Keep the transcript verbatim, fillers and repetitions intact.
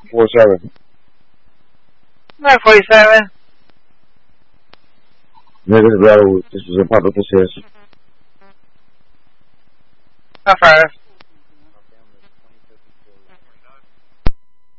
Four seven. nine forty-seven. Negative battle. This is a public assist. Affirmative.